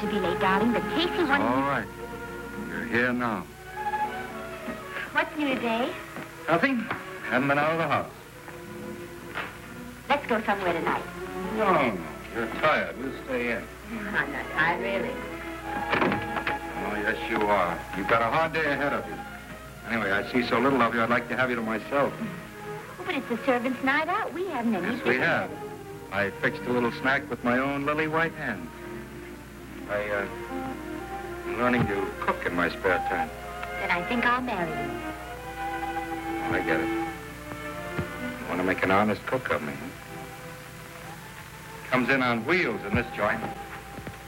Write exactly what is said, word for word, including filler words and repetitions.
to be late, darling, but Casey wanted... All right. You're here now. What's new today? Nothing. Haven't been out of the house. Let's go somewhere tonight. No, no. You're tired. We'll stay in. I'm not tired, really. Oh, yes, you are. You've got a hard day ahead of you. Anyway, I see so little of you, I'd like to have you to myself. Oh, but it's the servant's night out. We haven't any... Yes, we have. I fixed a little snack with my own lily white hands. I, uh, I'm learning to cook in my spare time. Then I think I'll marry you. I get it. You want to make an honest cook of me, huh? Comes in on wheels in this joint.